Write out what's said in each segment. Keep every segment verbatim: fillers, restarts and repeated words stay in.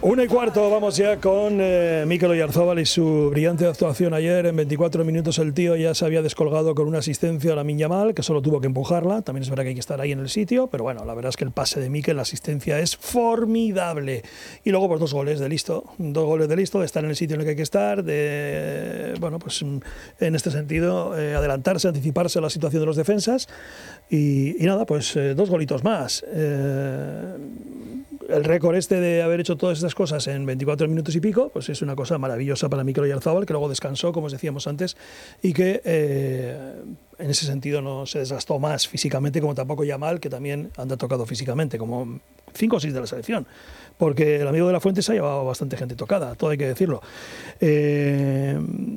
Una y cuarto, vamos ya con eh, Mikel Oyarzabal y su brillante actuación ayer. En veinticuatro minutos el tío ya se había descolgado con una asistencia a Lamine Yamal, que solo tuvo que empujarla. También es verdad que hay que estar ahí en el sitio, pero bueno, la verdad es que el pase de Mikel, la asistencia es formidable. Y luego pues dos goles de listo, dos goles de listo, de estar en el sitio en el que hay que estar, de, bueno, pues en este sentido, eh, adelantarse, anticiparse a la situación de los defensas. Y, y nada, pues eh, dos golitos más. Eh, el récord este de haber hecho todas estas cosas en veinticuatro minutos y pico, pues es una cosa maravillosa para Mikel Oyarzabal, que luego descansó, como os decíamos antes, y que eh, en ese sentido no se desgastó más físicamente, como tampoco Yamal, que también anda tocado físicamente, como cinco o seis de la selección, porque el amigo de la Fuente se ha llevado bastante gente tocada, todo hay que decirlo. Eh,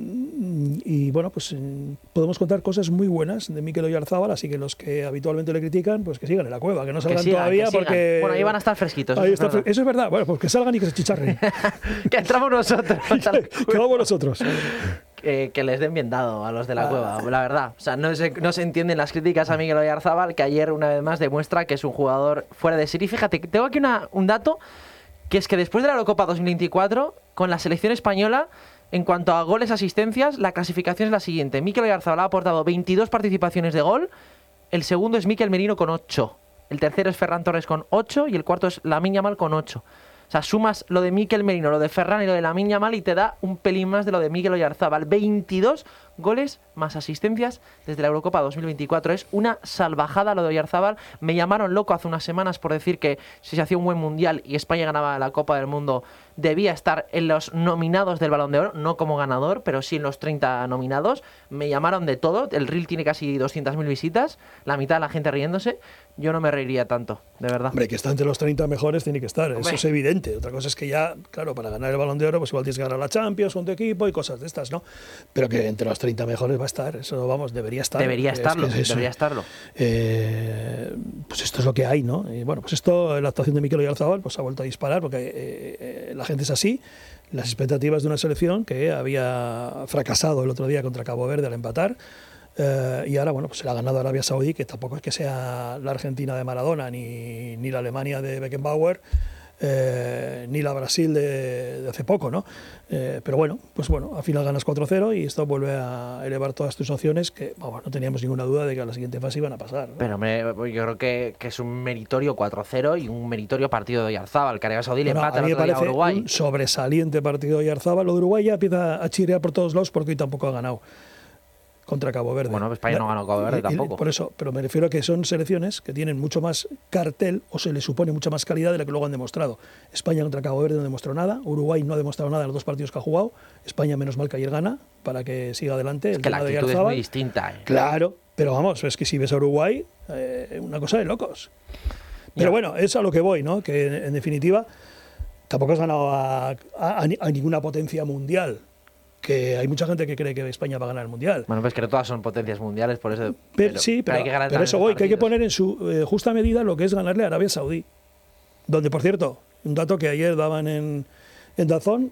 y bueno, pues podemos contar cosas muy buenas de Mikel Oyarzabal, así que los que habitualmente le critican, pues que sigan en la cueva, que no salgan que sigan, todavía, que porque... Bueno, ahí van a estar fresquitos. Ahí eso, está, es eso es verdad, bueno, pues que salgan y que se chicharren. Que entramos nosotros. Que vamos nosotros. Que, que les den bien dado a los de la ah. cueva, la verdad. O sea, no se, no se entienden las críticas a Mikel Oyarzabal, que ayer una vez más demuestra que es un jugador fuera de serie. Fíjate, tengo aquí una, un dato, que es que después de la Eurocopa dos mil veinticuatro, con la selección española, en cuanto a goles, asistencias, la clasificación es la siguiente. Mikel Oyarzabal ha aportado veintidós participaciones de gol, el segundo es Mikel Merino con ocho, el tercero es Ferran Torres con ocho y el cuarto es Lamine Yamal con ocho. O sea, sumas lo de Mikel Merino, lo de Ferran y lo de Lamine Yamal y te da un pelín más de lo de Mikel Oyarzabal. veintidós goles más asistencias desde la Eurocopa dos mil veinticuatro. Es una salvajada lo de Oyarzabal. Me llamaron loco hace unas semanas por decir que si se hacía un buen mundial y España ganaba la Copa del Mundo, debía estar en los nominados del Balón de Oro, no como ganador, pero sí en los treinta nominados. Me llamaron de todo. El reel tiene casi doscientas mil visitas, la mitad de la gente riéndose. Yo no me reiría tanto, de verdad. Hombre, que está entre los treinta mejores tiene que estar, Hombre. Eso es evidente. Otra cosa es que ya, claro, para ganar el Balón de Oro, pues igual tienes que ganar la Champions con tu equipo y cosas de estas, ¿no? Pero que entre los treinta mejores va a estar, eso vamos, debería estar. Debería estarlo, es que es debería estarlo. Eh, pues esto es lo que hay, ¿no? Y bueno, pues esto, la actuación de Mikel Oyarzabal, pues ha vuelto a disparar, porque eh, eh, la gente es así. Las expectativas de una selección que había fracasado el otro día contra Cabo Verde al empatar. Uh, y ahora, bueno, pues se la ha ganado Arabia Saudí, que tampoco es que sea la Argentina de Maradona, ni, ni la Alemania de Beckenbauer, eh, ni la Brasil de, de hace poco, ¿no? Eh, pero bueno, pues bueno, al final ganas cuatro cero y esto vuelve a elevar todas tus opciones, que vamos, no teníamos ninguna duda de que a la siguiente fase iban a pasar, ¿no? Pero me, yo creo que, que es un meritorio cuatro cero y un meritorio partido de Oyarzabal, que Arabia Saudí le bueno, empata a mí el me otro día a parece Uruguay. Un sobresaliente partido de Oyarzabal. Lo de Uruguay ya empieza a chirear por todos lados porque hoy tampoco ha ganado contra Cabo Verde. Bueno, España no ganó Cabo Verde y, tampoco. Y por eso, pero me refiero a que son selecciones que tienen mucho más cartel o se les supone mucha más calidad de la que luego han demostrado. España contra Cabo Verde no demostró nada, Uruguay no ha demostrado nada en los dos partidos que ha jugado, España menos mal que ayer gana para que siga adelante. Es el que la tema de actitud es Oyarzabal. muy distinta. ¿eh? Claro, pero vamos, es que si ves a Uruguay, eh, una cosa de locos. Pero Ya. bueno, es a lo que voy, ¿no? Que en, en definitiva tampoco has ganado a, a, a ninguna potencia mundial. Que hay mucha gente que cree que España va a ganar el Mundial. Bueno, pues que no todas son potencias mundiales, por eso... Pero, pero, sí, pero, pero, hay que ganar pero eso voy, partidos. que hay que poner en su eh, justa medida lo que es ganarle a Arabia Saudí. Donde, por cierto, un dato que ayer daban en, en DAZN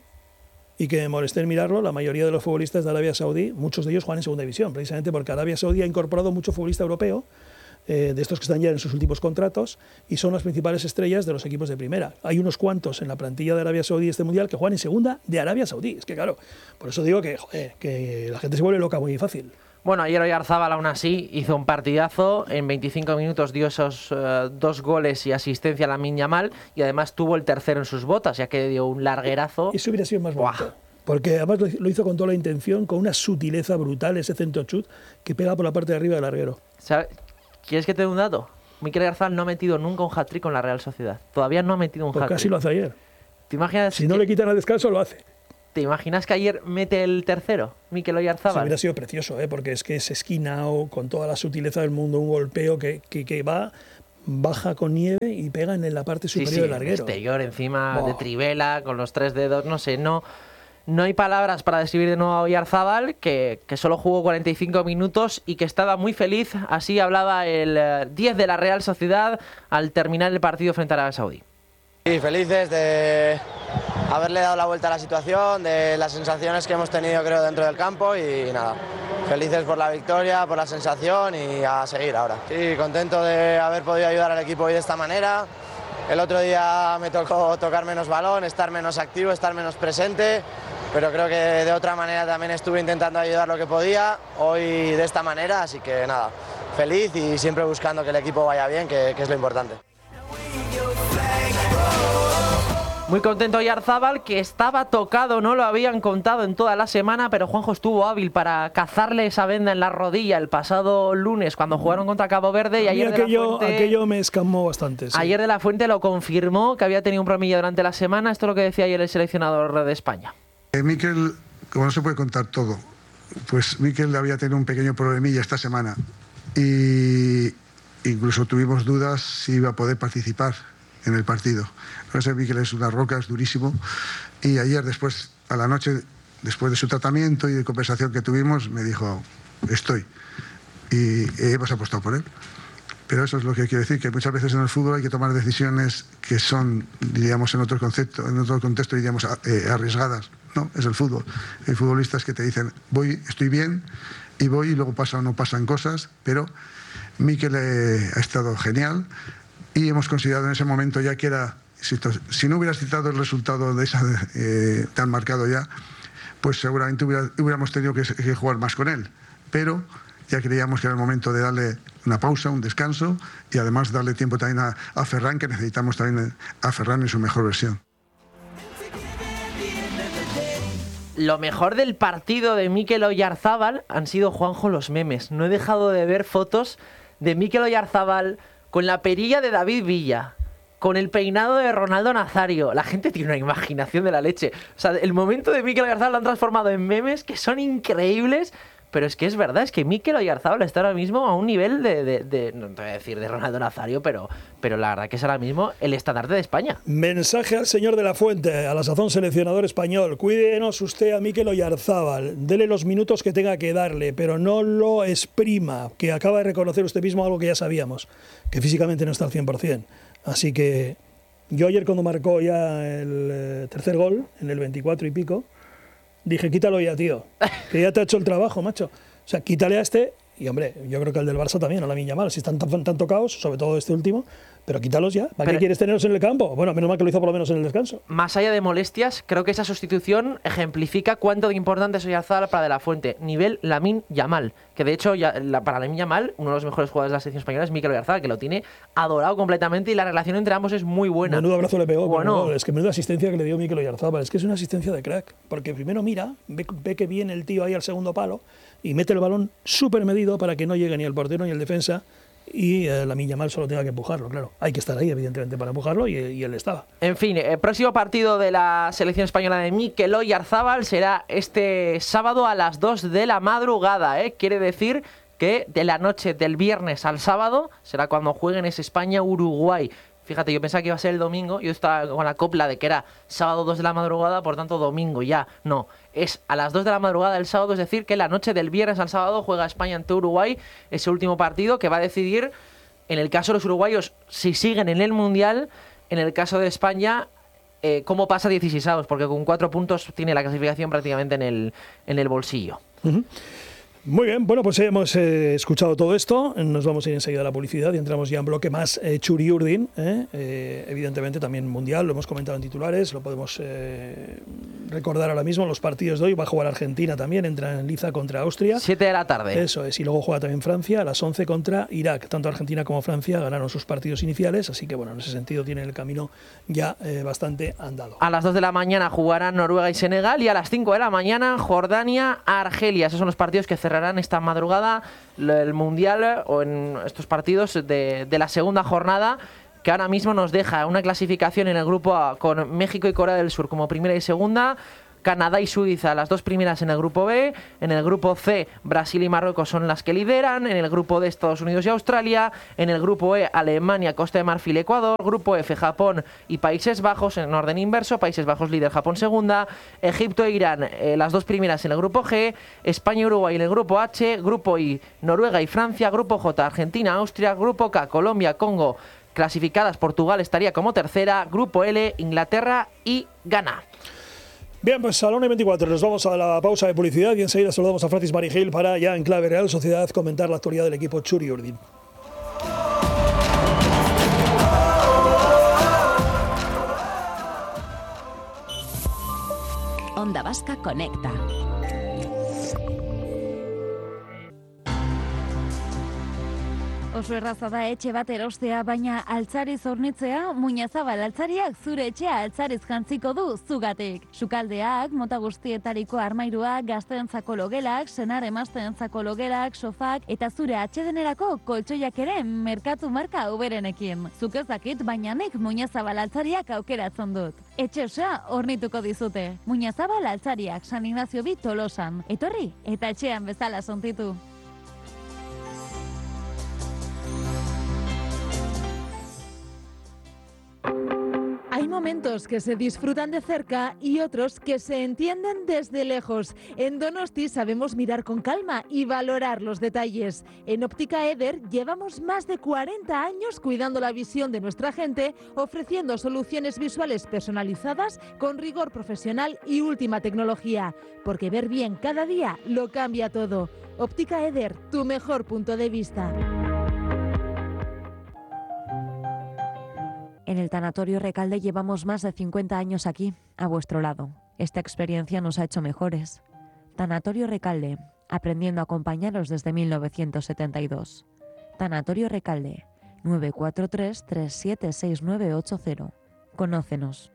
y que me molesté en mirarlo, la mayoría de los futbolistas de Arabia Saudí, muchos de ellos juegan en segunda división, precisamente porque Arabia Saudí ha incorporado mucho futbolista europeo, Eh, de estos que están ya en sus últimos contratos y son las principales estrellas de los equipos de primera. Hay unos cuantos en la plantilla de Arabia Saudí este mundial que juegan en segunda de Arabia Saudí. Es que claro, por eso digo que, joder, que la gente se vuelve loca muy fácil. Bueno, ayer Oyarzabal aún así hizo un partidazo, en veinticinco minutos dio esos uh, dos goles y asistencia a Lamine Yamal y además tuvo el tercero en sus botas, ya que dio un larguerazo. Eso hubiera sido más bonito. Buah. Porque además lo hizo con toda la intención, con una sutileza brutal, ese centro chut que pega por la parte de arriba del larguero. ¿Sabes? ¿Quieres que te dé un dato? Mikel Oyarzabal no ha metido nunca un hat-trick con la Real Sociedad. Todavía no ha metido un pues hat-trick. Casi lo hace ayer. ¿Te imaginas si no que... le quitan al descanso, lo hace. ¿Te imaginas que ayer mete el tercero, Mikel Oyarzabal? Eso hubiera sido precioso, ¿eh? Porque es que es esquinao, con toda la sutileza del mundo, un golpeo que, que, que va, baja con nieve y pega en la parte superior sí, sí, del larguero. Exterior, encima oh. de trivela, con los tres dedos, no sé, no... No hay palabras para describir de nuevo a Oyarzabal, que, que solo jugó cuarenta y cinco minutos y que estaba muy feliz. Así hablaba el eh, diez de la Real Sociedad al terminar el partido frente a Arabia Saudí. Sí, felices de haberle dado la vuelta a la situación, de las sensaciones que hemos tenido creo dentro del campo y nada, felices por la victoria, por la sensación y a seguir ahora. Sí, contento de haber podido ayudar al equipo hoy de esta manera. El otro día me tocó tocar menos balón, estar menos activo, estar menos presente, pero creo que de otra manera también estuve intentando ayudar lo que podía, hoy de esta manera, así que nada, feliz y siempre buscando que el equipo vaya bien, que, que es lo importante. Muy contento Oyarzábal, que estaba tocado, no lo habían contado en toda la semana, pero Juanjo estuvo hábil para cazarle esa venda en la rodilla el pasado lunes cuando jugaron contra Cabo Verde. Y ayer aquello, de la Fuente, aquello me escamó bastante. Sí. Ayer de la Fuente lo confirmó, que había tenido un problemilla durante la semana. Esto es lo que decía ayer el seleccionador de España. Eh, Mikel, como no se puede contar todo, pues Mikel había tenido un pequeño problemilla esta semana y incluso tuvimos dudas si iba a poder participar en el partido. No sé, Mikel es una roca, es durísimo, y ayer después, a la noche, después de su tratamiento y de conversación que tuvimos, me dijo, estoy, y hemos apostado por él. Pero eso es lo que quiero decir, que muchas veces en el fútbol hay que tomar decisiones que son, diríamos, en otro concepto, en otro contexto, diríamos, eh, arriesgadas. No, es el fútbol. Hay futbolistas que te dicen, voy, estoy bien, y voy, y luego pasa o no pasan cosas, pero Mikel eh, ha estado genial, y hemos considerado en ese momento ya que era, si, si no hubieras citado el resultado de esa eh, tan marcado ya, pues seguramente hubiera, hubiéramos tenido que, que jugar más con él, pero ya creíamos que era el momento de darle una pausa, un descanso, y además darle tiempo también a, a Ferran, que necesitamos también a Ferran en su mejor versión. Lo mejor del partido de Mikel Oyarzábal han sido, Juanjo, los memes. No he dejado de ver fotos de Mikel Oyarzábal con la perilla de David Villa, con el peinado de Ronaldo Nazario. La gente tiene una imaginación de la leche. O sea, el momento de Mikel Oyarzábal lo han transformado en memes que son increíbles. Pero es que es verdad, es que Mikel Oyarzábal está ahora mismo a un nivel de, de, de no te voy a decir de Ronaldo Nazario, pero, pero la verdad que es ahora mismo el estandarte de España. Mensaje al señor de la Fuente, a la sazón seleccionador español. Cuídenos usted a Mikel Oyarzábal, dele los minutos que tenga que darle, pero no lo exprima, que acaba de reconocer usted mismo algo que ya sabíamos, que físicamente no está al cien por cien. Así que yo ayer cuando marcó ya el eh, tercer gol, en el veinticuatro y pico, dije, quítalo ya, tío, que ya te ha hecho el trabajo, macho. O sea, quítale a este, y hombre, yo creo que al del Barça también, a Lamine Yamal, si están tan, tan tocados, sobre todo este último, pero quítalos ya. ¿Para pero, qué quieres tenerlos en el campo? Bueno, menos mal que lo hizo por lo menos en el descanso. Más allá de molestias, creo que esa sustitución ejemplifica cuánto de importante es Oyarzábal para De la Fuente. Nivel Lamine Yamal, que de hecho, ya, la, para Lamine Yamal, uno de los mejores jugadores de la selección española es Mikel Oyarzábal, que lo tiene adorado completamente y la relación entre ambos es muy buena. Menudo abrazo le pegó. Bueno, no, es que menuda asistencia que le dio Mikel Oyarzábal. Es que es una asistencia de crack. Porque primero mira, ve, ve que viene el tío ahí al segundo palo y mete el balón súper medido para que no llegue ni el portero ni el defensa. Y eh, Lamine Yamal solo tenga que empujarlo, claro. Hay que estar ahí, evidentemente, para empujarlo y, y él estaba. En fin, el próximo partido de la selección española de Mikel Oyarzábal será este sábado a las dos de la madrugada, ¿eh? Quiere decir que de la noche del viernes al sábado será cuando jueguen ese España-Uruguay. Fíjate, yo pensaba que iba a ser el domingo, yo estaba con la copla de que era sábado dos de la madrugada, por tanto domingo ya. No, es a las dos de la madrugada del sábado, es decir, que la noche del viernes al sábado juega España ante Uruguay, ese último partido que va a decidir, en el caso de los uruguayos, si siguen en el Mundial, en el caso de España, eh, cómo pasa dieciseisavos, porque con cuatro puntos tiene la clasificación prácticamente en el, en el bolsillo. Uh-huh. Muy bien, bueno, pues hemos eh, escuchado todo esto, nos vamos a ir enseguida a la publicidad y entramos ya en bloque más eh, Txuri Urdin, eh, eh, evidentemente también mundial, lo hemos comentado en titulares, lo podemos eh, recordar ahora mismo, los partidos de hoy, va a jugar Argentina también, entra en liza contra Austria. siete de la tarde. Eso es, y luego juega también Francia a las once contra Irak, tanto Argentina como Francia ganaron sus partidos iniciales, así que bueno, en ese sentido tienen el camino ya eh, bastante andado. A las dos de la mañana jugarán Noruega y Senegal y a las cinco de la mañana Jordania, Argelia, esos son los partidos que cerrarán esta madrugada el Mundial o en estos partidos de, de la segunda jornada, que ahora mismo nos deja una clasificación en el grupo A con México y Corea del Sur como primera y segunda, Canadá y Suiza, las dos primeras en el grupo B. En el grupo C, Brasil y Marruecos son las que lideran. En el grupo D, Estados Unidos y Australia. En el grupo E, Alemania, Costa de Marfil, Ecuador. Grupo F, Japón y Países Bajos en orden inverso. Países Bajos líder, Japón segunda. Egipto e Irán, eh, las dos primeras en el grupo G. España y Uruguay en el grupo H. Grupo I, Noruega y Francia. Grupo J, Argentina, Austria. Grupo K, Colombia, Congo. Clasificadas, Portugal estaría como tercera. Grupo L, Inglaterra y Ghana. Bien, pues Salón veinticuatro, nos vamos a la pausa de publicidad y enseguida saludamos a Francis Marigil para ya en clave Real Sociedad comentar la actualidad del equipo Txuri Urdin. Onda Vasca Conecta. Oso erraza da etxe bat erostea, baina altzariz hornitzea, Muñazabal altzariak zure etxea altzariz jantziko du zugatik. Sukaldeak, mota guztietariko armairuak, gazteentzako logelak, senar emazteentzako logelak, sofak eta zure atsedenerako koltsoiak ere merkatu marka uberenekin. Zuk ez dakit, baina nik Muñazabal altzariak aukeratzen dut. Etxe osoa hornituko dizute. Muñazabal altzariak, San Ignacio bi Tolosan. Etorri eta etxean bezala sontitu. Hay momentos que se disfrutan de cerca y otros que se entienden desde lejos. En Donosti sabemos mirar con calma y valorar los detalles. En Óptica Eder llevamos más de cuarenta años cuidando la visión de nuestra gente, ofreciendo soluciones visuales personalizadas con rigor profesional y última tecnología. Porque ver bien cada día lo cambia todo. Óptica Eder, tu mejor punto de vista. En el Tanatorio Recalde llevamos más de cincuenta años aquí, a vuestro lado. Esta experiencia nos ha hecho mejores. Tanatorio Recalde, aprendiendo a acompañaros desde mil novecientos setenta y dos. Tanatorio Recalde, nueve cuatro tres, tres siete seis nueve ocho cero. Conócenos.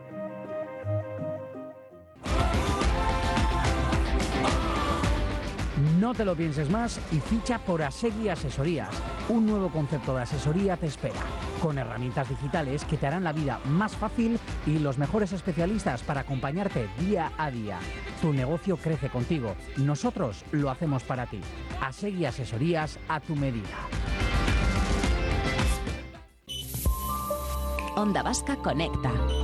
No te lo pienses más y ficha por Asegui Asesorías. Un nuevo concepto de asesoría te espera, con herramientas digitales que te harán la vida más fácil y los mejores especialistas para acompañarte día a día. Tu negocio crece contigo. Nosotros lo hacemos para ti. Asegui Asesorías a tu medida. Onda Vasca Conecta.